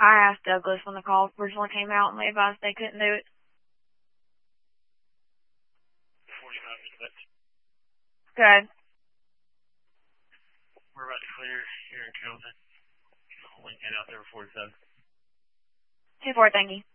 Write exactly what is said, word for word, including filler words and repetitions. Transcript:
I asked Douglas when the call originally came out, and they advised they couldn't do it. forty-five minutes. Good. We're about to clear here in Kelvin. I'll link it out there for forty-seven. two four, thank you.